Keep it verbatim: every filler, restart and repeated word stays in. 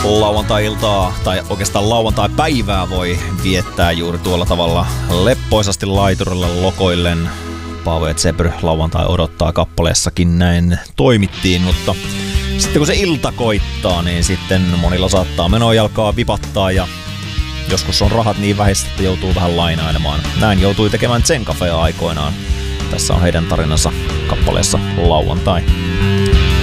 lauantai-iltaa tai oikeastaan lauantai-päivää voi viettää juuri tuolla tavalla leppoisasti laiturilla lokoillen. Paavo ja Zebr lauantai odottaa kappaleessakin näin toimittiin, mutta sitten kun se ilta koittaa, niin sitten monilla saattaa menojalkaa vipattaa ja joskus on rahat niin vähissä, että joutuu vähän lainailemaan. Näin joutui tekemään Zen Cafea aikoinaan. Tässä on heidän tarinansa kappaleessa Lauantai.